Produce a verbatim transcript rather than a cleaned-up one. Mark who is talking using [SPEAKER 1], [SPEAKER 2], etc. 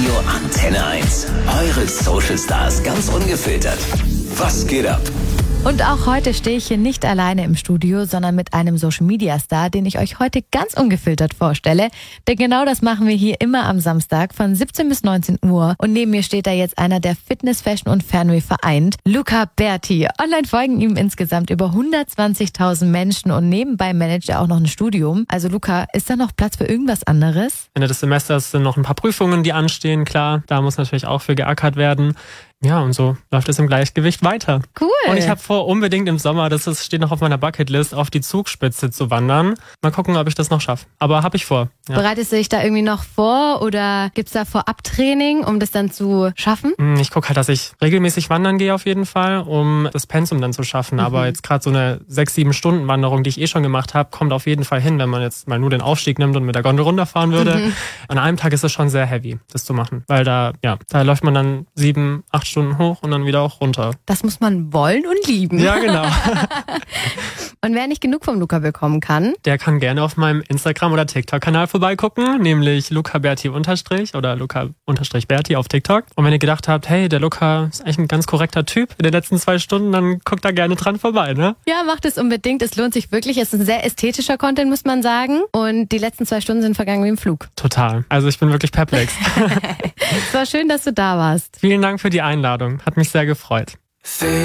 [SPEAKER 1] Radio Antenne eins. Eure Social Stars ganz ungefiltert. Was geht ab?
[SPEAKER 2] Und auch heute stehe ich hier nicht alleine im Studio, sondern mit einem Social-Media-Star, den ich euch heute ganz ungefiltert vorstelle. Denn genau das machen wir hier immer am Samstag von siebzehn bis neunzehn Uhr. Und neben mir steht da jetzt einer, der Fitness, Fashion und Fernweh vereint, Luca Berti. Online folgen ihm insgesamt über hundertzwanzigtausend Menschen und nebenbei managt er auch noch ein Studium. Also Luca, ist da noch Platz für irgendwas anderes?
[SPEAKER 3] Ende des Semesters sind noch ein paar Prüfungen, die anstehen, klar. Da muss natürlich auch für geackert werden. Ja, und so läuft es im Gleichgewicht weiter.
[SPEAKER 2] Cool.
[SPEAKER 3] Und ich habe vor, unbedingt im Sommer, das ist, steht noch auf meiner Bucketlist, auf die Zugspitze zu wandern. Mal gucken, ob ich das noch schaffe. Aber habe ich vor. Ja.
[SPEAKER 2] Bereitest du dich da irgendwie noch vor oder gibt's da Vorabtraining, um das dann zu schaffen?
[SPEAKER 3] Ich gucke halt, dass ich regelmäßig wandern gehe auf jeden Fall, um das Pensum dann zu schaffen. Mhm. Aber jetzt gerade so eine sechs, sieben Stunden Wanderung, die ich eh schon gemacht habe, kommt auf jeden Fall hin, wenn man jetzt mal nur den Aufstieg nimmt und mit der Gondel runterfahren würde. Mhm. An einem Tag ist es schon sehr heavy, das zu machen. Weil da, ja, da läuft man dann sieben, acht Stunden hoch und dann wieder auch runter.
[SPEAKER 2] Das muss man wollen und lieben.
[SPEAKER 3] Ja, genau.
[SPEAKER 2] Und wer nicht genug vom Luca bekommen kann,
[SPEAKER 3] der kann gerne auf meinem Instagram- oder TikTok-Kanal vorbeigucken, nämlich lucaberti- oder luca-berti auf TikTok. Und wenn ihr gedacht habt, hey, der Luca ist eigentlich ein ganz korrekter Typ in den letzten zwei Stunden, dann guckt da gerne dran vorbei, ne?
[SPEAKER 2] Ja, macht es unbedingt. Es lohnt sich wirklich. Es ist ein sehr ästhetischer Content, muss man sagen. Und die letzten zwei Stunden sind vergangen wie im Flug.
[SPEAKER 3] Total. Also ich bin wirklich perplex.
[SPEAKER 2] Es war schön, dass du da warst.
[SPEAKER 3] Vielen Dank für die Einladung. Hat mich sehr gefreut.